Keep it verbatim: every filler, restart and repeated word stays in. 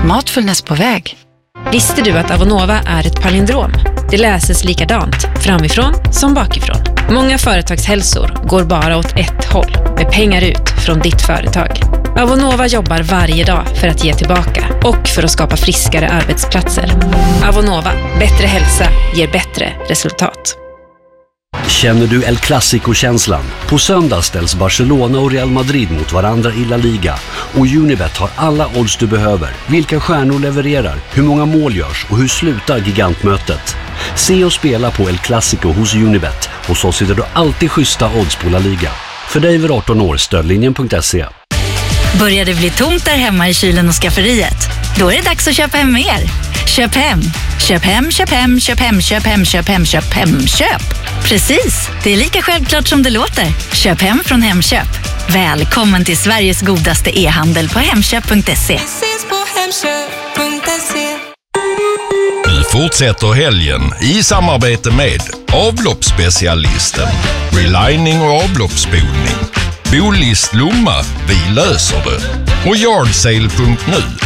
Mindfulness på väg. Visste du att Avonova är ett palindrom? Det läses likadant, framifrån som bakifrån. Många företagshälsor går bara åt ett håll, med pengar ut från ditt företag. Avonova jobbar varje dag för att ge tillbaka och för att skapa friskare arbetsplatser. Avonova, bättre hälsa ger bättre resultat. Känner du El Clasico-känslan? På söndag ställs Barcelona och Real Madrid mot varandra i La Liga. Och Unibet har alla odds du behöver. Vilka stjärnor levererar? Hur många mål görs? Och hur slutar gigantmötet? Se och spela på El Clasico hos Unibet. Och så sitter du alltid schyssta odds på La Liga. För dig över arton år, stödlinjen punkt se. Börjar det bli tomt där hemma i kylen och skafferiet? Då är det dags att köpa hem mer. Köp hem. Köp hem, köp hem, köp hem, köp hem, köp hem, köp hem, köp. Precis, det är lika självklart som det låter. Köp hem från Hemköp. Välkommen till Sveriges godaste e-handel på hemköp punkt se. Nu fortsätter helgen i samarbete med avloppsspecialisten, relining och avloppsspolning. Bolist Lomma, vi löser det. Och Yardsale punkt nu,